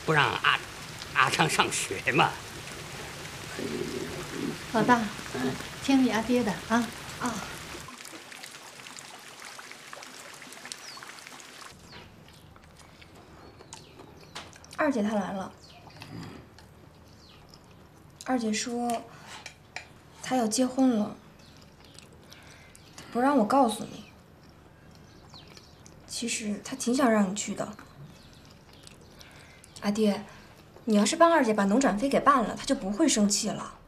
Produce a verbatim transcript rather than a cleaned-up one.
不让阿阿昌上学嘛。 老大，听你阿爹的啊啊！ 二姐她来了。二姐说，她要结婚了，不让我告诉你。其实她挺想让你去的。阿爹，你要是帮二姐把农转非给办了，她就不会生气了。